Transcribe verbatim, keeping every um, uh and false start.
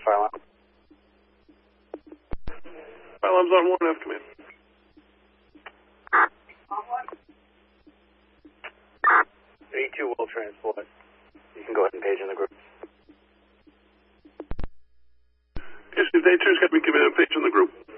fire alarm. Fire alarm's on one F, command. eighty-two will transport. You can go ahead and page in the group. Yes, if they two's got to be given a page in the group.